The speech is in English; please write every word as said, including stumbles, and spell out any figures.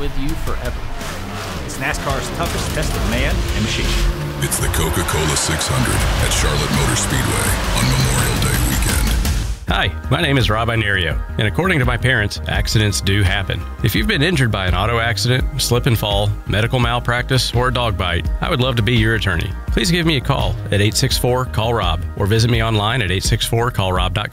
with you forever. It's NASCAR's toughest test of man and machine. It's the Coca-Cola six hundred at Charlotte Motor Speedway on Memorial Day weekend. Hi, my name is Rob Inerio, and according to my parents, accidents do happen. If you've been injured by an auto accident, slip and fall, medical malpractice, or a dog bite, I would love to be your attorney. Please give me a call at eight six four, call Rob or visit me online at eight six four call rob dot com.